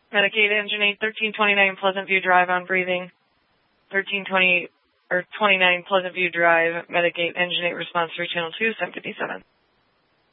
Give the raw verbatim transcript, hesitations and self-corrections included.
Medicaid Engine eight, thirteen twenty-nine Pleasant View Drive on breathing. thirteen twenty or twenty-nine Pleasant View Drive, Medicaid Engine eight response three channel two, seven fifty-seven.